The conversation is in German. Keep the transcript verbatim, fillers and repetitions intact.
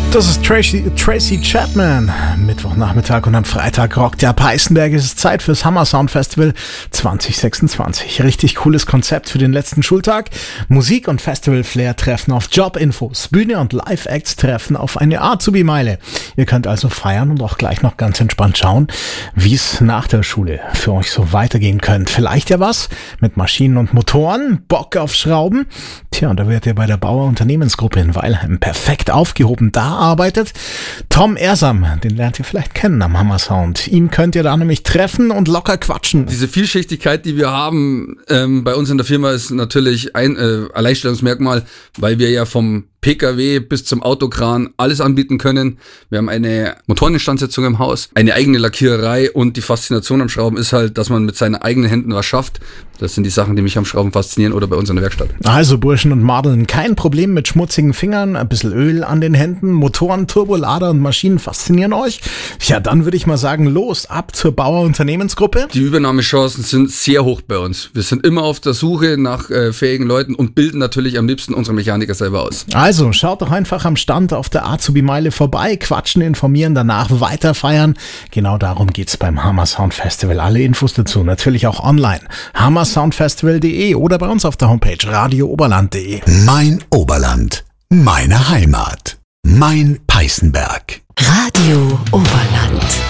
Das ist Tracy, Tracy Chapman. Mittwochnachmittag und am Freitag rockt der Peißenberg. Es ist Zeit fürs Hammer Sound Festival zwanzig sechsundzwanzig. Richtig cooles Konzept für den letzten Schultag. Musik und Festival-Flair treffen auf Jobinfos. Bühne und Live-Acts treffen auf eine Azubi-Meile. Ihr könnt also feiern und auch gleich noch ganz entspannt schauen, wie es nach der Schule für euch so weitergehen könnte. Vielleicht ja was mit Maschinen und Motoren, Bock auf Schrauben. Tja, und da werdet ihr bei der Bauer Unternehmensgruppe in Weilheim perfekt aufgehoben. Da arbeitet Tom Ersam, den lernt ihr vielleicht kennen am Hammer Sound. Ihn könnt ihr da nämlich treffen und locker quatschen. Diese Vielschichtigkeit, die wir haben ähm, bei uns in der Firma, ist natürlich ein äh, Alleinstellungsmerkmal, weil wir ja vom P K W bis zum Autokran alles anbieten können. Wir haben eine Motoreninstandsetzung im Haus, eine eigene Lackiererei und die Faszination am Schrauben ist halt, dass man mit seinen eigenen Händen was schafft. Das sind die Sachen, die mich am Schrauben faszinieren oder bei uns in der Werkstatt. Also Burschen und Madeln, kein Problem mit schmutzigen Fingern, ein bisschen Öl an den Händen, Motoren, Turbolader und Maschinen faszinieren euch? Ja, dann würde ich mal sagen, los, ab zur Bauer Unternehmensgruppe. Die Übernahmechancen sind sehr hoch bei uns. Wir sind immer auf der Suche nach äh, fähigen Leuten und bilden natürlich am liebsten unsere Mechaniker selber aus. Also, schaut doch einfach am Stand auf der Azubi-Meile vorbei, quatschen, informieren, danach weiter feiern. Genau darum geht's beim Hammer Sound Festival. Alle Infos dazu natürlich auch online. hammer sound festival punkt de oder bei uns auf der Homepage radio oberland punkt de. Mein Oberland, meine Heimat, mein Peißenberg. Radio Oberland.